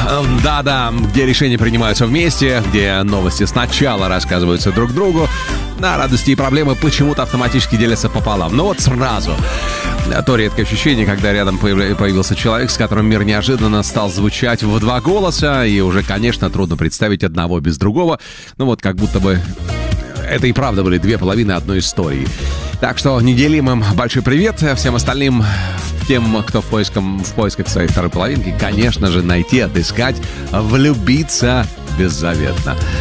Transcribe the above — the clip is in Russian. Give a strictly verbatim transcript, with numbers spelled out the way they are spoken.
Да-да, где решения принимаются вместе, где новости сначала рассказываются друг другу, а радости и проблемы почему-то автоматически делятся пополам. Но вот сразу. То редкое ощущение, когда рядом появился человек, с которым мир неожиданно стал звучать в два голоса, и уже, конечно, трудно представить одного без другого. Ну вот как будто бы это и правда были две половины одной истории. Так что неделимым большой привет всем остальным, тем, кто в, поиском, в поисках своей второй половинки, конечно же, найти, отыскать, влюбиться беззаветно.